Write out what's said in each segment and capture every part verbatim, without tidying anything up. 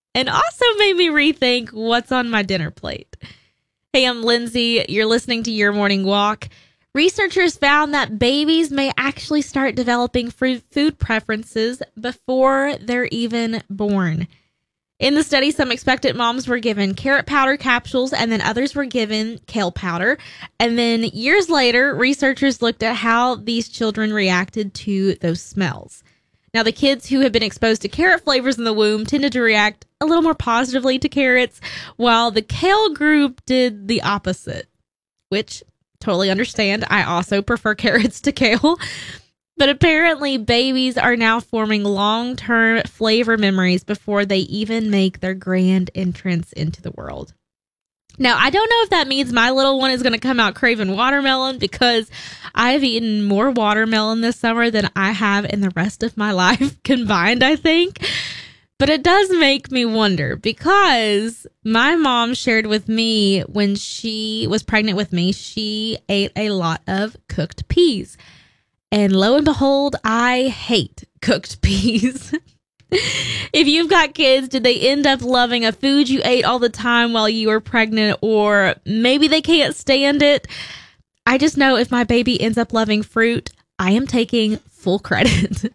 and also made me rethink what's on my dinner plate. Hey, I'm Lindsay. You're listening to Your Morning Walk. Researchers found that babies may actually start developing food preferences before they're even born. In the study, some expectant moms were given carrot powder capsules, and then others were given kale powder. And then years later, researchers looked at how these children reacted to those smells. Now, the kids who had been exposed to carrot flavors in the womb tended to react a little more positively to carrots, while the kale group did the opposite, which totally understand. I also prefer carrots to kale. But apparently, babies are now forming long-term flavor memories before they even make their grand entrance into the world. Now, I don't know if that means my little one is going to come out craving watermelon, because I've eaten more watermelon this summer than I have in the rest of my life combined, I think. But it does make me wonder, because my mom shared with me when she was pregnant with me, she ate a lot of cooked peas. And lo and behold, I hate cooked peas. If you've got kids, did they end up loving a food you ate all the time while you were pregnant, or maybe they can't stand it? I just know if my baby ends up loving fruit, I am taking full credit.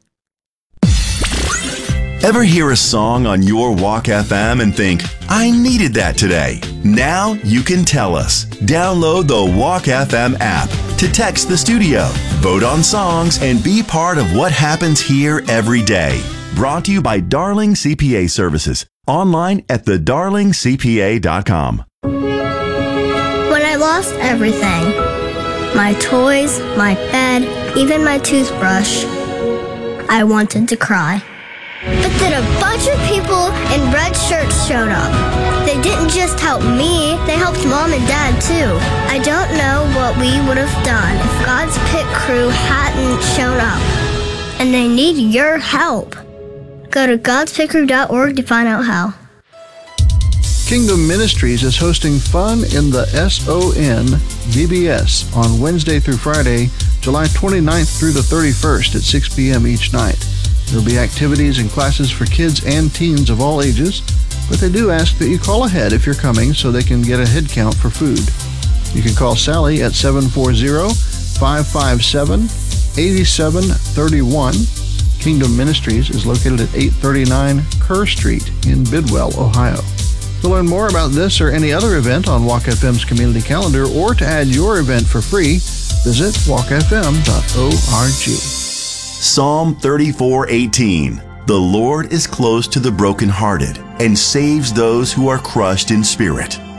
Ever hear a song on your Walk F M and think, I needed that today? Now you can tell us. Download the Walk F M app to text the studio, vote on songs, and be part of what happens here every day. Brought to you by Darling C P A Services. Online at the darling c p a dot com. When I lost everything, my toys, my bed, even my toothbrush, I wanted to cry. But then a bunch of people in red shirts showed up. They didn't just help me, they helped Mom and Dad too. I don't know what we would have done if God's Pit crew hadn't shown up. And they need your help. Go to gods pit crew dot org to find out how. Kingdom Ministries is hosting Fun in the S O N V B S on Wednesday through Friday, July twenty-ninth through the thirty-first at six p.m. each night. There will be activities and classes for kids and teens of all ages, but they do ask that you call ahead if you're coming so they can get a head count for food. You can call Sally at seven four zero, five five seven, eight seven three one. Kingdom Ministries is located at eight thirty-nine Kerr Street in Bidwell, Ohio. To learn more about this or any other event on Walk F M's community calendar, or to add your event for free, visit walk f m dot org. Psalm thirty-four eighteen. The Lord is close to the brokenhearted and saves those who are crushed in spirit.